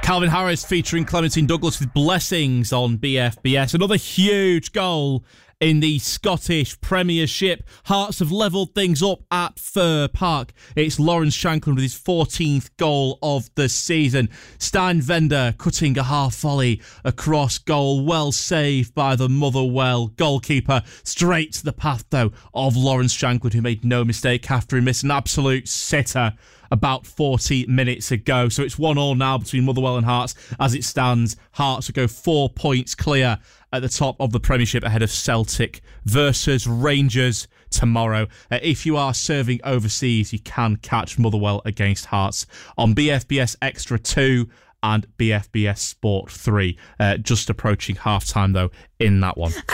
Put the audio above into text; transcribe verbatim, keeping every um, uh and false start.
Calvin Harris featuring Clementine Douglas with Blessings on B F B S. Another huge goal in the Scottish Premiership. Hearts have levelled things up at Fir Park. It's Lawrence Shankland with his fourteenth goal of the season. Stein Vender cutting a half volley across goal. Well saved by the Motherwell goalkeeper. Straight to the path, though, of Lawrence Shankland, who made no mistake after he missed an absolute sitter about forty minutes ago. So it's one all now between Motherwell and Hearts. As it stands, Hearts will go four points clear at the top of the Premiership ahead of Celtic versus Rangers tomorrow. Uh, if you are serving overseas, you can catch Motherwell against Hearts on B F B S Extra two and B F B S Sport three. Uh, just approaching half-time, though, in that one.